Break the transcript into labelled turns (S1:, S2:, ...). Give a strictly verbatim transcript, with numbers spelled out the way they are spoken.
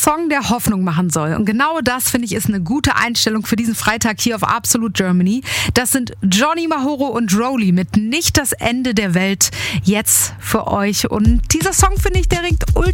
S1: Song, der Hoffnung machen soll. Und genau das, finde ich, ist eine gute Einstellung für diesen Freitag hier auf Absolute Germany. Das sind Johnny Mahoro und Roly mit Nicht das Ende der Welt jetzt für euch. Und dieser Song, finde ich, der ringt ultra